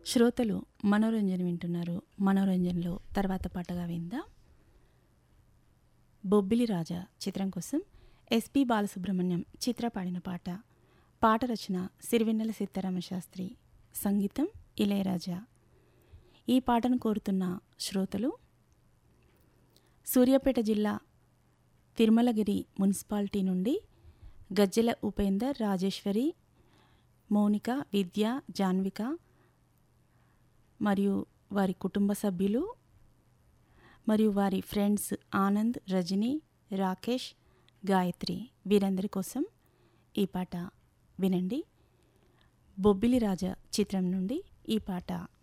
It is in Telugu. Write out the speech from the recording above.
శ్రోతలు మనోరంజన్ వింటున్నారు. మనోరంజన్లో తర్వాత పాటగా విందాం. బొబ్బిలి రాజా చిత్రం కోసం ఎస్పి బాలసుబ్రహ్మణ్యం చిత్ర పాడిన పాట. పాట రచన సిరివెన్నెల సీతారామశాస్త్రి, సంగీతం ఇళయరాజా. ఈ పాటను కోరుతున్న శ్రోతలు సూర్యాపేట జిల్లా తిరుమలగిరి మున్సిపాలిటీ నుండి గజ్జెల ఉపేందర్, రాజేశ్వరి, మౌనిక, విద్య, జాన్విక మరియు వారి కుటుంబ సభ్యులు మరియు వారి ఫ్రెండ్స్ ఆనంద్, రజని, రాకేష్, గాయత్రి వీరందరి కోసం ఈ పాట వినండి. బొబ్బిలి రాజా చిత్రం నుండి ఈ పాట.